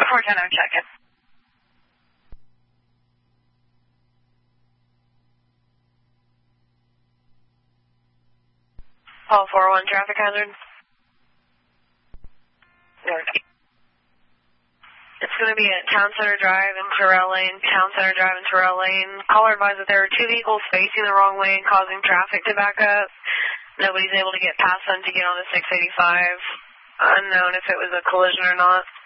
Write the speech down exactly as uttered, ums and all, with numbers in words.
four ten, I'm checking. Paul four one, traffic hazard. It's going to be at Town Center Drive and Terrell Lane, Town Center Drive and Terrell Lane. Caller advised that there are two vehicles facing the wrong way and causing traffic to back up. Nobody's able to get past them to get on the six eighty-five. Unknown if it was a collision or not.